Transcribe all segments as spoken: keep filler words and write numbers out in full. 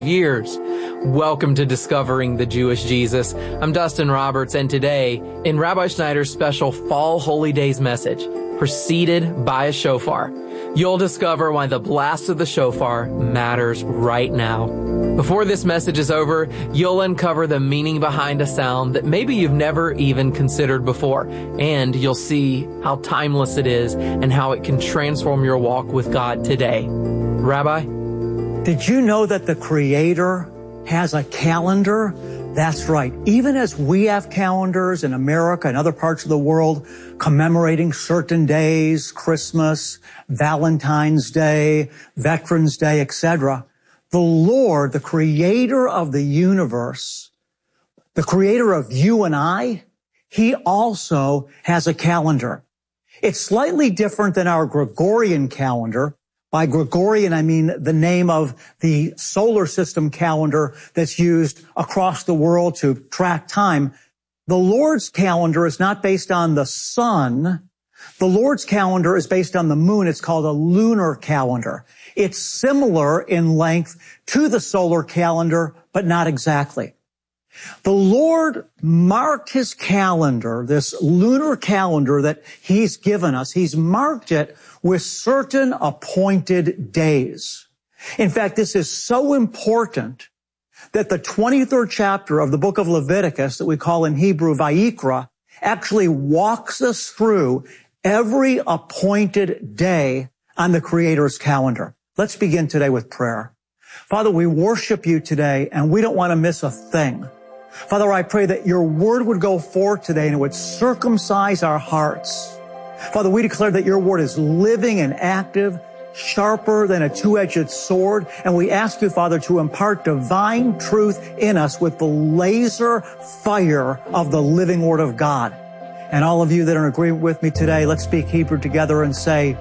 years. Welcome to Discovering the Jewish Jesus. I'm Dustin Roberts, and today, in Rabbi Schneider's special Fall Holy Days message, preceded by a shofar, you'll discover why the blast of the shofar matters right now. Before this message is over, you'll uncover the meaning behind a sound that maybe you've never even considered before, and you'll see how timeless it is and how it can transform your walk with God today. Rabbi? Did you know that the Creator has a calendar? That's right. Even as we have calendars in America and other parts of the world commemorating certain days, Christmas, Valentine's Day, Veterans Day, et cetera, the Lord, the Creator of the universe, the Creator of you and I, He also has a calendar. It's slightly different than our Gregorian calendar. By Gregorian, I mean the name of the solar system calendar that's used across the world to track time. The Lord's calendar is not based on the sun. The Lord's calendar is based on the moon. It's called a lunar calendar. It's similar in length to the solar calendar, but not exactly. The Lord marked His calendar, this lunar calendar that He's given us. He's marked it with certain appointed days. In fact, this is so important that the twenty-third chapter of the book of Leviticus, that we call in Hebrew Vayikra, actually walks us through every appointed day on the Creator's calendar. Let's begin today with prayer. Father, we worship You today, and we don't want to miss a thing. Father, I pray that Your word would go forth today and it would circumcise our hearts. Father, we declare that Your word is living and active, sharper than a two-edged sword, and we ask You, Father, to impart divine truth in us with the laser fire of the living word of God. And all of you that are in agreement with me today, let's speak Hebrew together and say,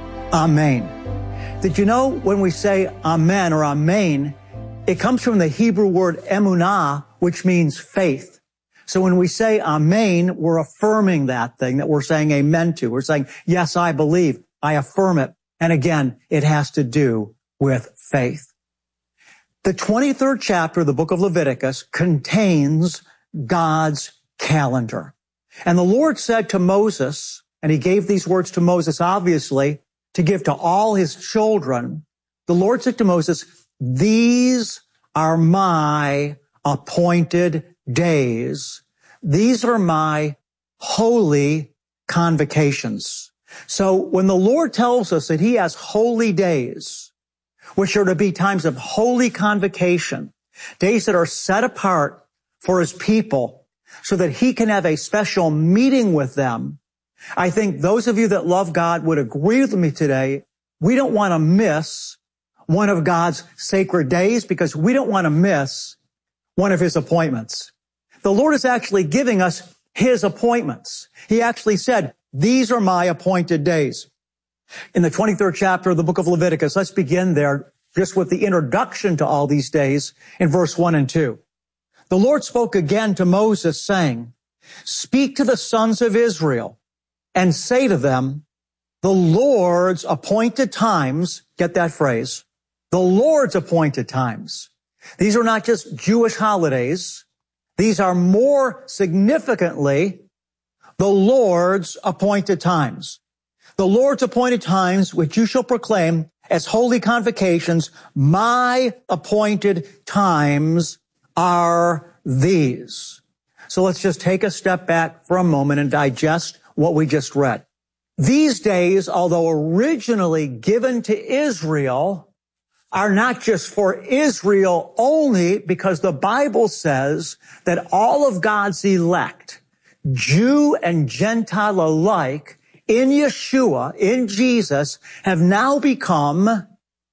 Amen. Did you know when we say Amen or Amen, it comes from the Hebrew word emunah, which means faith. So when we say Amen, we're affirming that thing that we're saying amen to. We're saying, yes, I believe. I affirm it. And again, it has to do with faith. The twenty-third chapter of the book of Leviticus contains God's calendar. And the Lord said to Moses, and He gave these words to Moses, obviously, to give to all His children. The Lord said to Moses, these are my appointed days. These are my holy convocations. So when the Lord tells us that He has holy days, which are to be times of holy convocation, days that are set apart for His people so that He can have a special meeting with them, I think those of you that love God would agree with me today. We don't want to miss one of God's sacred days because we don't want to miss one of His appointments. The Lord is actually giving us His appointments. He actually said, these are my appointed days. In the twenty-third chapter of the book of Leviticus, let's begin there just with the introduction to all these days in verse one and two. The Lord spoke again to Moses saying, speak to the sons of Israel and say to them, the Lord's appointed times, get that phrase, the Lord's appointed times. These are not just Jewish holidays. These are more significantly the Lord's appointed times. The Lord's appointed times, which you shall proclaim as holy convocations, my appointed times are these. So let's just take a step back for a moment and digest what we just read. These days, although originally given to Israel, are not just for Israel only, because the Bible says that all of God's elect, Jew and Gentile alike, in Yeshua, in Jesus, have now become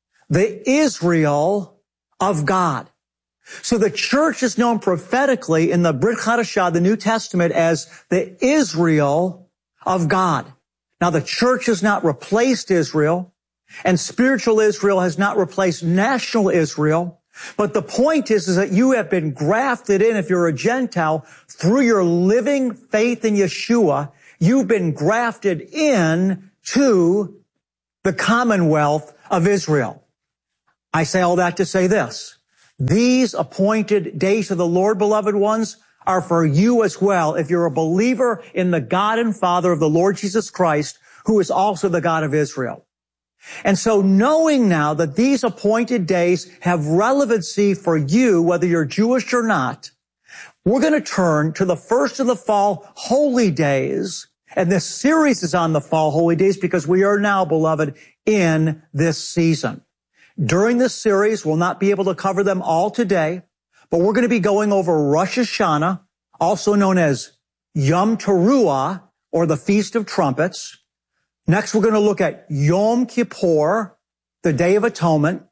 the Israel of God. So the church is known prophetically in the Brit Hadashah, the New Testament, as the Israel of God. Now the church has not replaced Israel, and spiritual Israel has not replaced national Israel. But the point is, is that you have been grafted in, if you're a Gentile, through your living faith in Yeshua. You've been grafted in to the commonwealth of Israel. I say all that to say this. These appointed days of the Lord, beloved ones, are for you as well if you're a believer in the God and Father of the Lord Jesus Christ, who is also the God of Israel. And so knowing now that these appointed days have relevancy for you, whether you're Jewish or not, we're going to turn to the first of the fall holy days. And this series is on the fall holy days because we are now, beloved, in this season. During this series, we'll not be able to cover them all today, but we're going to be going over Rosh Hashanah, also known as Yom Teruah, or the Feast of Trumpets. Next, we're going to look at Yom Kippur, the Day of Atonement.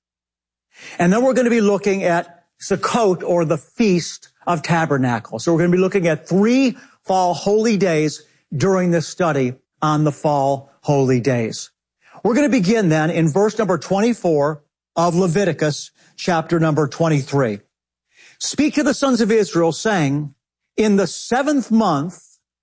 And then we're going to be looking at Sukkot, or the Feast of Tabernacles. So we're going to be looking at three fall holy days during this study on the fall holy days. We're going to begin then in verse number twenty-four of Leviticus chapter number twenty-three. Speak to the sons of Israel, saying, in the seventh month,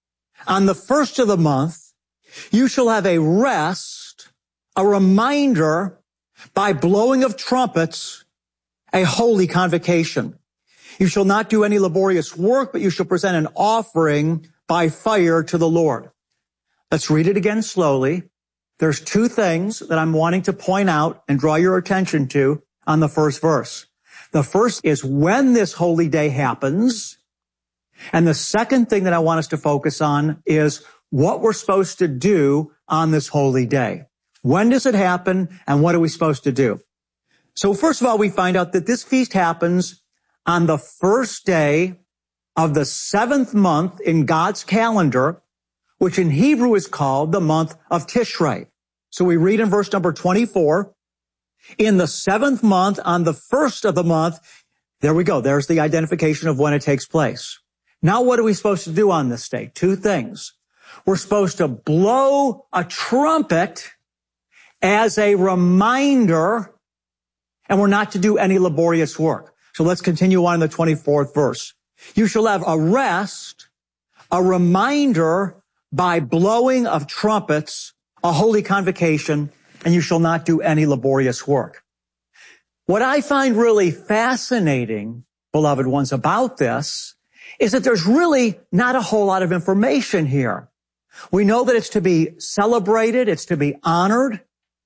on the first of the month, you shall have a rest, a reminder by blowing of trumpets, a holy convocation. You shall not do any laborious work, but you shall present an offering by fire to the Lord. Let's read it again slowly. There's two things that I'm wanting to point out and draw your attention to on the first verse. The first is when this holy day happens. And the second thing that I want us to focus on is what we're supposed to do on this holy day. When does it happen and what are we supposed to do? So first of all, we find out that this feast happens on the first day of the seventh month in God's calendar, which in Hebrew is called the month of Tishrei. So we read in verse number twenty-four, in the seventh month, on the first of the month, there we go. There's the identification of when it takes place. Now what are we supposed to do on this day? Two things. We're supposed to blow a trumpet as a reminder, and we're not to do any laborious work. So let's continue on in the twenty-fourth verse. You shall have a rest, a reminder by blowing of trumpets, a holy convocation, and you shall not do any laborious work. What I find really fascinating, beloved ones, about this is that there's really not a whole lot of information here. We know that it's to be celebrated, it's to be honored.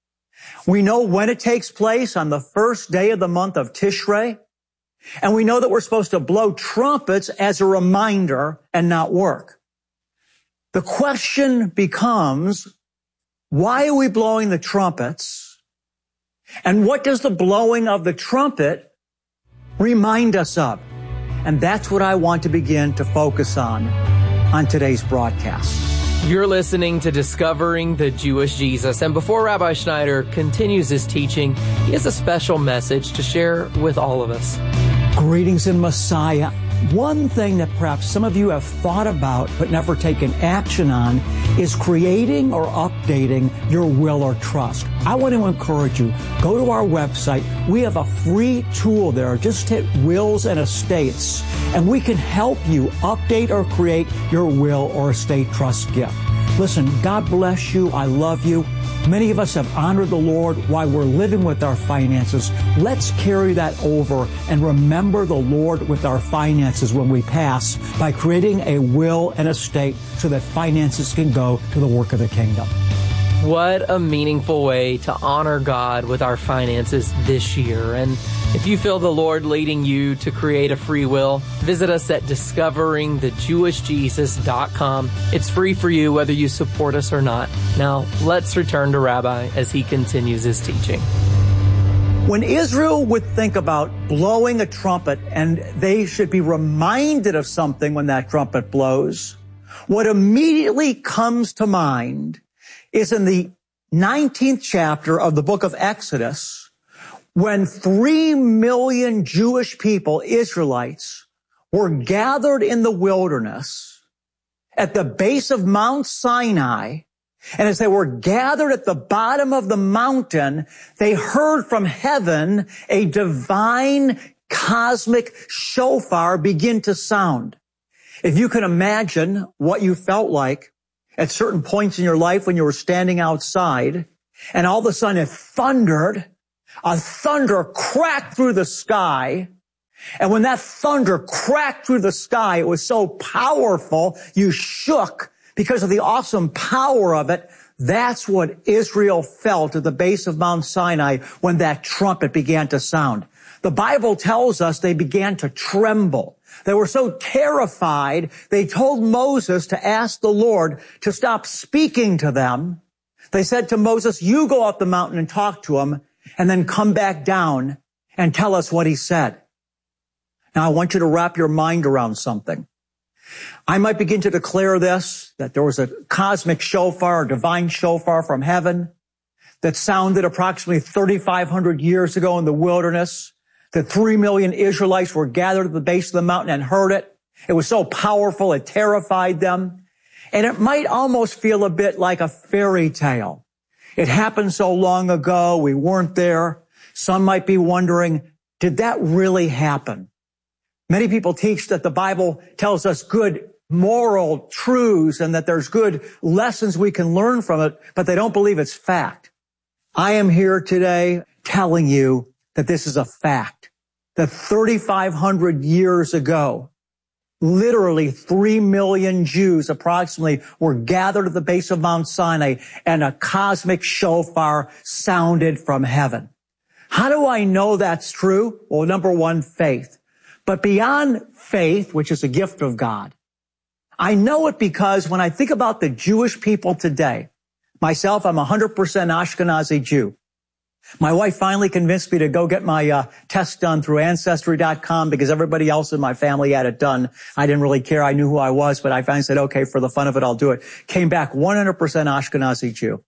We know when it takes place on the first day of the month of Tishrei. And we know that we're supposed to blow trumpets as a reminder and not work. The question becomes, why are we blowing the trumpets? And what does the blowing of the trumpet remind us of? And that's what I want to begin to focus on on today's broadcast. You're listening to Discovering the Jewish Jesus. And before Rabbi Schneider continues his teaching, he has a special message to share with all of us. Greetings in Messiah. One thing that perhaps some of you have thought about but never taken action on is creating or updating your will or trust. I want to encourage you, go to our website. We have a free tool there. Just hit Wills and Estates, and we can help you update or create your will or estate trust gift. Listen, God bless you. I love you. Many of us have honored the Lord while we're living with our finances. Let's carry that over and remember the Lord with our finances when we pass by creating a will and estate so that finances can go to the work of the kingdom. What a meaningful way to honor God with our finances this year. And if you feel the Lord leading you to create a free will, visit us at discovering the jewish jesus dot com. It's free for you whether you support us or not. Now, let's return to Rabbi as he continues his teaching. When Israel would think about blowing a trumpet and they should be reminded of something when that trumpet blows, what immediately comes to mind is in the nineteenth chapter of the book of Exodus, when three million Jewish people, Israelites, were gathered in the wilderness at the base of Mount Sinai. And as they were gathered at the bottom of the mountain, they heard from heaven a divine cosmic shofar begin to sound. If you can imagine what you felt like at certain points in your life when you were standing outside, and all of a sudden it thundered, a thunder cracked through the sky, And when that thunder cracked through the sky, it was so powerful, you shook because of the awesome power of it. That's what Israel felt at the base of Mount Sinai when that trumpet began to sound. The Bible tells us they began to tremble. They were so terrified, they told Moses to ask the Lord to stop speaking to them. They said to Moses, you go up the mountain and talk to him, and then come back down and tell us what he said. Now, I want you to wrap your mind around something. I might begin to declare this, that there was a cosmic shofar, a divine shofar from heaven that sounded approximately thirty-five hundred years ago in the wilderness. The three million Israelites were gathered at the base of the mountain and heard it. It was so powerful, it terrified them. And it might almost feel a bit like a fairy tale. It happened so long ago, we weren't there. Some might be wondering, did that really happen? Many people teach that the Bible tells us good moral truths and that there's good lessons we can learn from it, but they don't believe it's fact. I am here today telling you that this is a fact. That thirty-five hundred years ago, literally three million Jews approximately were gathered at the base of Mount Sinai and a cosmic shofar sounded from heaven. How do I know that's true? Well, number one, faith. But beyond faith, which is a gift of God, I know it because when I think about the Jewish people today, myself, I'm a one hundred percent Ashkenazi Jew. My wife finally convinced me to go get my uh, test done through Ancestry dot com because everybody else in my family had it done. I didn't really care. I knew who I was, but I finally said, okay, for the fun of it, I'll do it. Came back one hundred percent Ashkenazi Jew.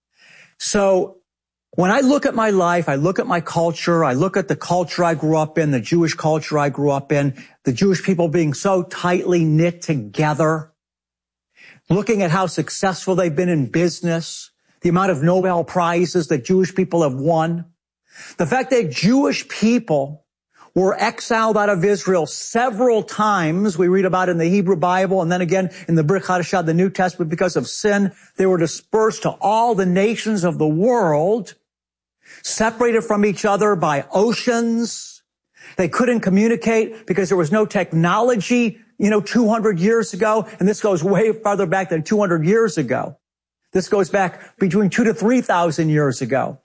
So when I look at my life, I look at my culture, I look at the culture I grew up in, the Jewish culture I grew up in, the Jewish people being so tightly knit together, looking at how successful they've been in business, the amount of Nobel Prizes that Jewish people have won, the fact that Jewish people were exiled out of Israel several times, we read about in the Hebrew Bible, and then again in the Brit Hadashah, the New Testament, because of sin, they were dispersed to all the nations of the world, separated from each other by oceans. They couldn't communicate because there was no technology, you know, two hundred years ago, and this goes way farther back than two hundred years ago. This goes back between two to three thousand years ago.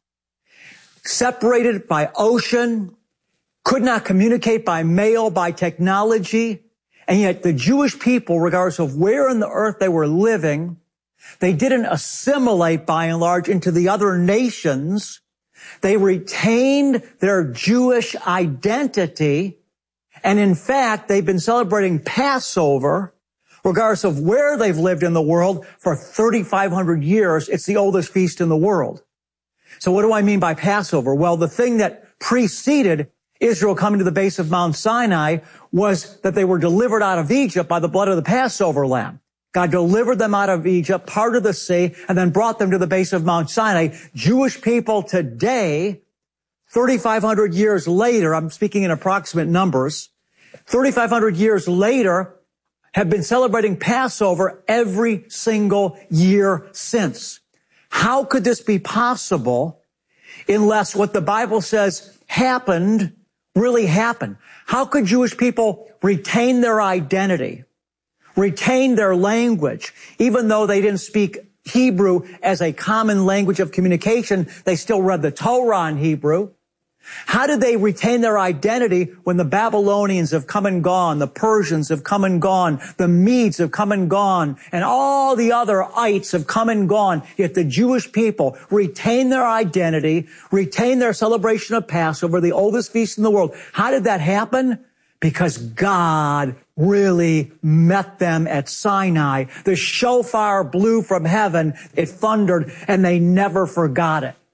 Separated by ocean, could not communicate by mail, by technology, and yet the Jewish people, regardless of where in the earth they were living, they didn't assimilate by and large into the other nations. They retained their Jewish identity, and in fact, they've been celebrating Passover regardless of where they've lived in the world for thirty-five hundred years. It's the oldest feast in the world. So what do I mean by Passover? Well, the thing that preceded Israel coming to the base of Mount Sinai was that they were delivered out of Egypt by the blood of the Passover lamb. God delivered them out of Egypt, parted the sea, and then brought them to the base of Mount Sinai. Jewish people today, thirty-five hundred years later, I'm speaking in approximate numbers, thirty-five hundred years later, have been celebrating Passover every single year since. How could this be possible unless what the Bible says happened really happened? How could Jewish people retain their identity, retain their language, even though they didn't speak Hebrew as a common language of communication? They still read the Torah in Hebrew. How did they retain their identity when the Babylonians have come and gone, the Persians have come and gone, the Medes have come and gone, and all the other ites have come and gone, yet the Jewish people retain their identity, retain their celebration of Passover, the oldest feast in the world? How did that happen? Because God really met them at Sinai. The shofar blew from heaven, it thundered, and they never forgot it.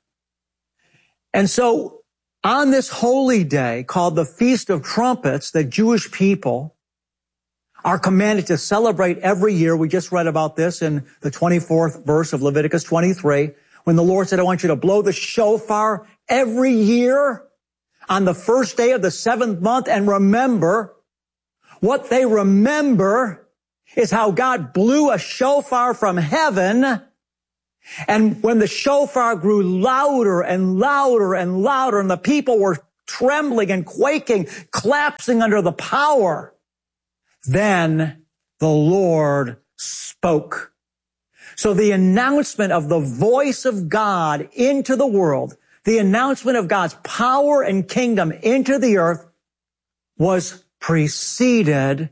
And so, on this holy day called the Feast of Trumpets, the Jewish people are commanded to celebrate every year. We just read about this in the twenty-fourth verse of Leviticus twenty-three, when the Lord said, I want you to blow the shofar every year on the first day of the seventh month. And remember, what they remember is how God blew a shofar from heaven. And when the shofar grew louder and louder and louder, and the people were trembling and quaking, collapsing under the power. Then the Lord spoke. So the announcement of the voice of God into the world, the announcement of God's power and kingdom into the earth, was preceded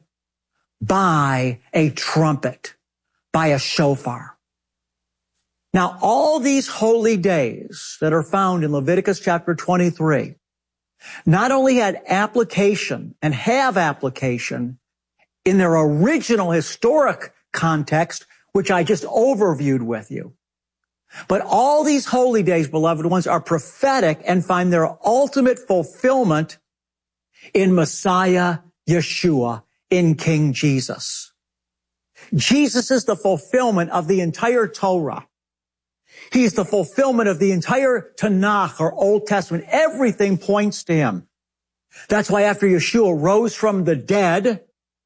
by a trumpet, by a shofar. Now, all these holy days that are found in Leviticus chapter twenty-three not only had application and have application in their original historic context, which I just overviewed with you, but all these holy days, beloved ones, are prophetic and find their ultimate fulfillment in Messiah Yeshua, in King Jesus. Jesus is the fulfillment of the entire Torah. He's the fulfillment of the entire Tanakh, or Old Testament. Everything points to him. That's why after Yeshua rose from the dead,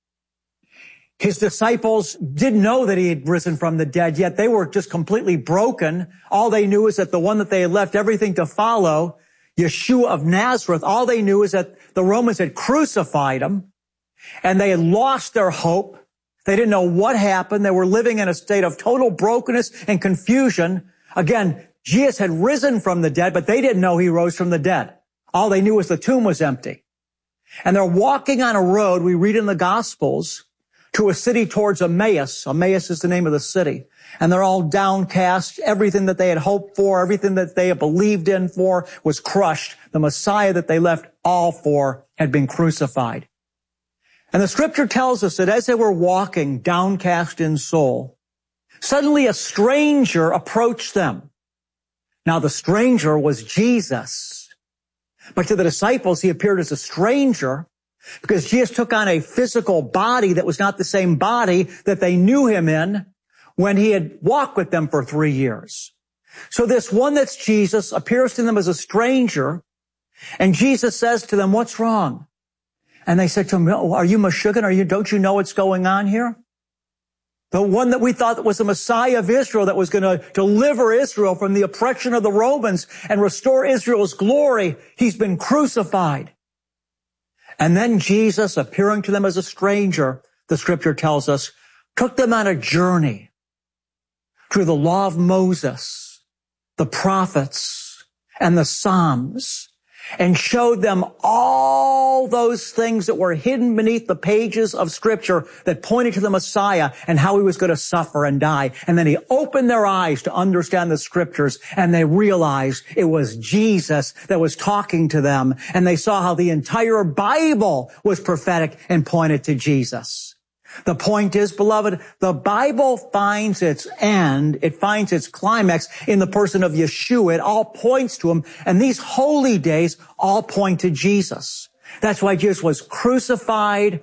his disciples didn't know that he had risen from the dead, yet they were just completely broken. All they knew is that the one that they had left everything to follow, Yeshua of Nazareth, all they knew is that the Romans had crucified him, and they had lost their hope. They didn't know what happened. They were living in a state of total brokenness and confusion. Again, Jesus had risen from the dead, but they didn't know he rose from the dead. All they knew was the tomb was empty. And they're walking on a road, we read in the Gospels, to a city towards Emmaus. Emmaus is the name of the city. And they're all downcast. Everything that they had hoped for, everything that they had believed in for was crushed. The Messiah that they left all for had been crucified. And the scripture tells us that as they were walking downcast in soul, suddenly a stranger approached them. Now the stranger was Jesus. But to the disciples, he appeared as a stranger because Jesus took on a physical body that was not the same body that they knew him in when he had walked with them for three years. So this one that's Jesus appears to them as a stranger, and Jesus says to them, "What's wrong?" And they said to him, "Are you Meshuggah? Are you, don't you know what's going on here? The one that we thought was the Messiah of Israel, that was going to deliver Israel from the oppression of the Romans and restore Israel's glory, he's been crucified." And then Jesus, appearing to them as a stranger, the scripture tells us, took them on a journey through the law of Moses, the prophets, and the Psalms, and showed them all those things that were hidden beneath the pages of Scripture that pointed to the Messiah and how he was going to suffer and die. And then he opened their eyes to understand the Scriptures, and they realized it was Jesus that was talking to them, and they saw how the entire Bible was prophetic and pointed to Jesus. The point is, beloved, the Bible finds its end, it finds its climax in the person of Yeshua. It all points to him, and these holy days all point to Jesus. That's why Jesus was crucified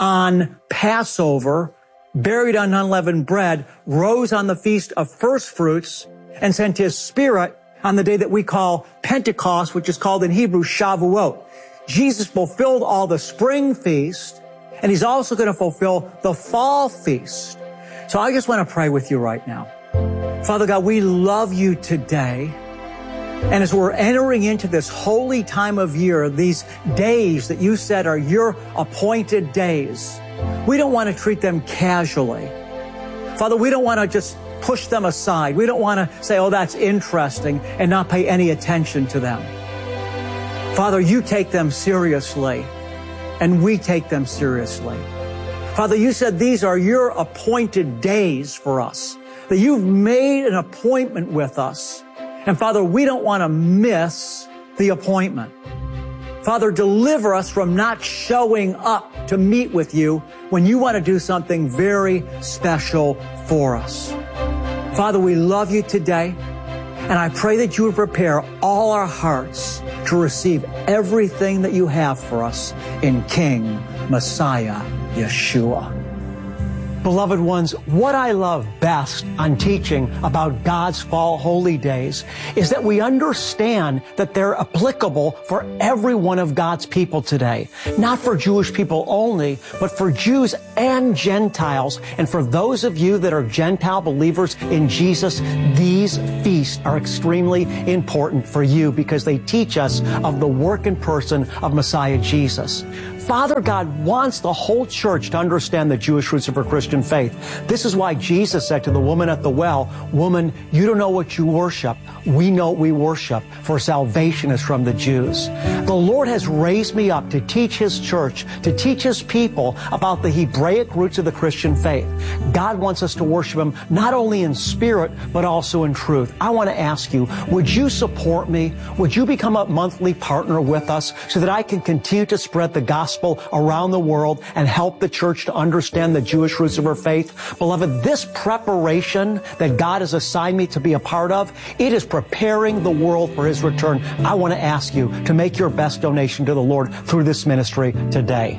on Passover, buried on unleavened bread, rose on the Feast of First Fruits, and sent his Spirit on the day that we call Pentecost, which is called in Hebrew Shavuot. Jesus fulfilled all the spring feast, and he's also going to fulfill the fall feast. So I just want to pray with you right now. Father God, we love you today. And as we're entering into this holy time of year, these days that you said are your appointed days, we don't want to treat them casually. Father, we don't want to just push them aside. We don't want to say, "Oh, that's interesting," and not pay any attention to them. Father, you take them seriously, and we take them seriously. Father, you said these are your appointed days for us, that you've made an appointment with us. And Father, we don't want to miss the appointment. Father, deliver us from not showing up to meet with you when you want to do something very special for us. Father, we love you today, and I pray that you would prepare all our hearts to receive everything that you have for us in King Messiah Yeshua. Beloved ones, what I love best on teaching about God's fall holy days is that we understand that they're applicable for every one of God's people today. Not for Jewish people only, but for Jews and Gentiles. And for those of you that are Gentile believers in Jesus, these feasts are extremely important for you because they teach us of the work and person of Messiah Jesus. Father God wants the whole church to understand the Jewish roots of her Christian faith. This is why Jesus said to the woman at the well, "Woman, you don't know what you worship. We know what we worship, for salvation is from the Jews." The Lord has raised me up to teach His church, to teach His people about the Hebraic roots of the Christian faith. God wants us to worship Him not only in spirit, but also in truth. I want to ask you, would you support me? Would you become a monthly partner with us so that I can continue to spread the gospel around the world and help the church to understand the Jewish roots of her faith? Beloved, this preparation that God has assigned me to be a part of, it is preparing the world for His return. I want to ask you to make your best donation to the Lord through this ministry today.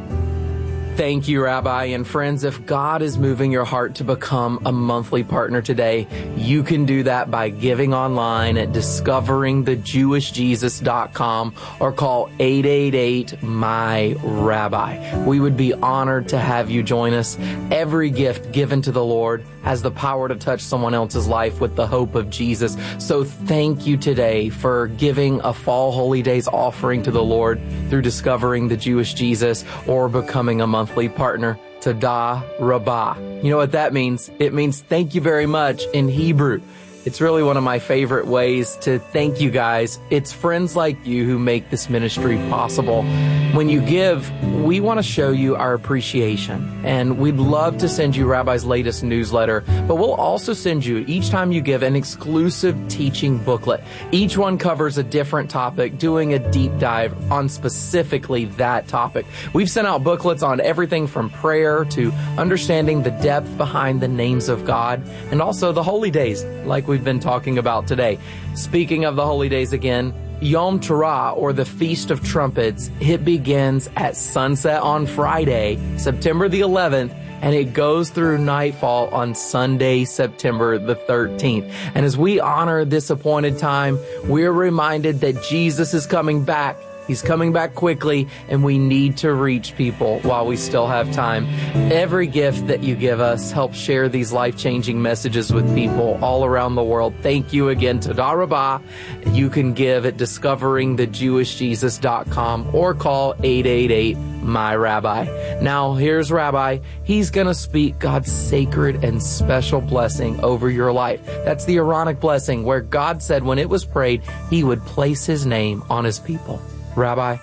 Thank you, Rabbi. And friends, if God is moving your heart to become a monthly partner today, you can do that by giving online at discovering the jewish jesus dot com or call eight eight eight M Y R A B I. We would be honored to have you join us. Every gift given to the Lord has the power to touch someone else's life with the hope of Jesus. So thank you today for giving a Fall Holy Days offering to the Lord through discovering the Jewish Jesus or becoming a monthly partner. Todah Rabbah. You know what that means? It means thank you very much in Hebrew. It's really one of my favorite ways to thank you guys. It's friends like you who make this ministry possible. When you give, we want to show you our appreciation, and we'd love to send you Rabbi's latest newsletter, but we'll also send you, each time you give, an exclusive teaching booklet. Each one covers a different topic, doing a deep dive on specifically that topic. We've sent out booklets on everything from prayer to understanding the depth behind the names of God, and also the holy days, like we've been talking about today. Speaking of the holy days again, Yom Teruah, or the Feast of Trumpets, it begins at sunset on Friday, September the eleventh, and it goes through nightfall on Sunday, September the thirteenth. And as we honor this appointed time, we're reminded that Jesus is coming back. He's coming back quickly, and we need to reach people while we still have time. Every gift that you give us helps share these life-changing messages with people all around the world. Thank you again. Todah Rabbah. You can give at discovering the jewish jesus dot com or call eight eight eight M Y R A B I. Now, here's Rabbi. He's going to speak God's sacred and special blessing over your life. That's the Aaronic blessing, where God said when it was prayed, He would place His name on His people. Rabbi?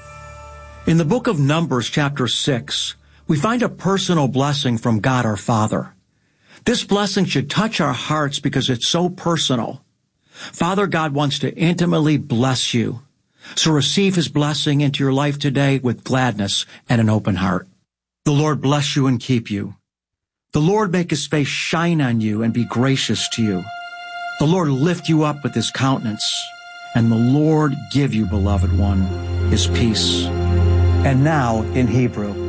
In the book of Numbers, chapter six, we find a personal blessing from God our Father. This blessing should touch our hearts because it's so personal. Father God wants to intimately bless you. So receive His blessing into your life today with gladness and an open heart. The Lord bless you and keep you. The Lord make His face shine on you and be gracious to you. The Lord lift you up with His countenance. And the Lord give you, beloved one, His peace. And now in Hebrew.